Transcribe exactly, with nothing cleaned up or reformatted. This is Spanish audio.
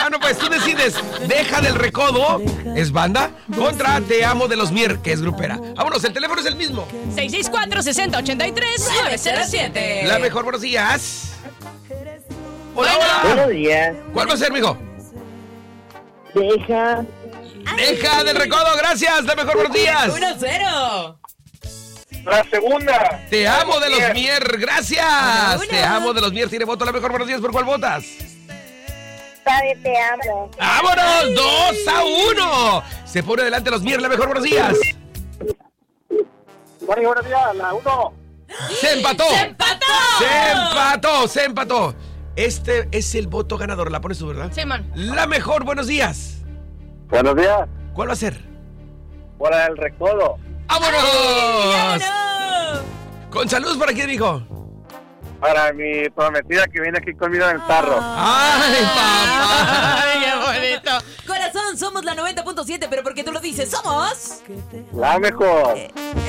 Bueno, pues tú decides. Deja del Recodo, es banda, contra Te Amo de los Mier, que es grupera. Vámonos, el teléfono es el mismo. seis seis cuatro, seis cero ocho tres, nueve cero siete. La mejor, buenos días. Hola, hola. Buenos días. ¿Cuál va a ser, mijo? Deja. Deja del Recodo, gracias. La mejor, buenos días. uno cero. La segunda. Te Amo de los Mier, gracias. Hola, hola. Te Amo de los Mier tiene voto. La mejor, buenos días. ¿Por cuál votas? Sabe, te amo. ¡Vámonos! ¡Dos a uno! Se pone delante los Mier. La mejor, buenos días. Bueno, buenos días. La uno. ¡Se empató! ¡Se empató! ¡Se empató! ¡Se empató! Este es el voto ganador. La pones tú, ¿verdad? Sí, man. La mejor, buenos días. Buenos días. ¿Cuál va a ser? Por el Recodo. ¡Vámonos! ¡Ay, ya no! Con salud para quién, dijo. Para mi prometida que viene aquí conmigo en el tarro. ¡Ay, papá! ¡Ay, qué bonito! Corazón, somos la noventa punto siete, pero porque tú lo dices, somos... La mejor.